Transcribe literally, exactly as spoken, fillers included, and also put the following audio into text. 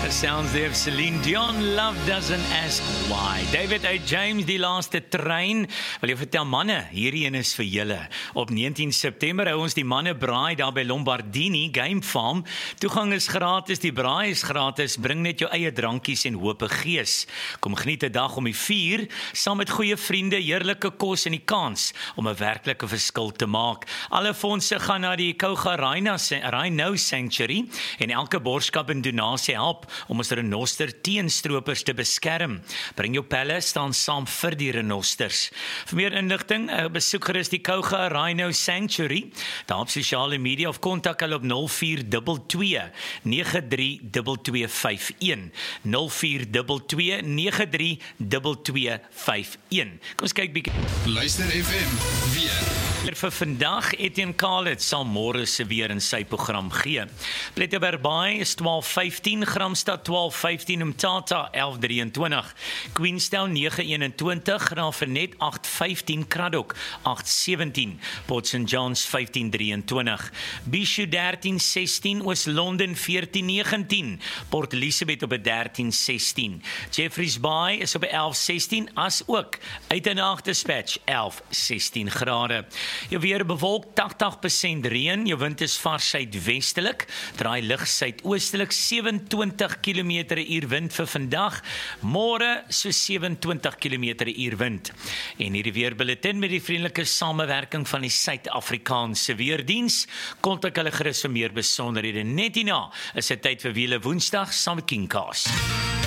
Sounds there of Celine Dion, Love Doesn't Ask Why. David A. James, die laaste trein. Wil jy vertel, manne, hierdie een is vir julle. Op negentien September hou ons die manne braai daar by Lombardini Game Farm. Toegang is gratis, die braai is gratis. Bring net jou eie drankies en hope gees. Kom geniet 'n dag om die vier, saam met goeie vriende, heerlike kos en die kans om 'n werklike verskil te maak. Alle fondse gaan na die Kouga Rhino Sanctuary en elke borskap en donasie help om ons renosters teen stroopers te beskerm. Bring jou pelle, staan saam vir die renosters. Vir meer inligting, besoek gerus die Kouga Rhino Sanctuary, daar op sosiale media of kontak hulle op nul vier twee twee nege drie twee twee vyf een. nul vier twee twee nege drie twee twee vyf een. Kom ons kyk bietjie. Luister F M, weer. Vir vandag, Etienne Khalid sal môre se weer in sy program gee. Plettenberg Bay is twaalf vyftien, Gramstad twaalf vyftien, Umtata elf drieëntwintig, Queenstown nege eenentwintig, Graafrenet agt vyftien, Kraddock agt sewentien, Port Saint John's vyftien drieëntwintig, Bishu dertien sestien, Oos-London veertien negentien, Port Elizabeth op 'n dertien sestien, Jeffreys Bay is op 'n elf sestien, as ook Uitenaag Dispatch elf sestien grade. Jou weer bewolk, tagtig persent reën, jou wind is vars suidwestelik, draai lig suidoostelik, sewenentwintig kilometer per uur wind vir vandag, môre so sewenentwintig kilometer per uur wind. En hierdie weerbulletin met die vriendelike samewerking van die Suid-Afrikaanse Weerdiens, kontak hulle gerus vir meer besonderhede. Net hierna is dit tyd vir wiele Woensdag saam met King Kaas.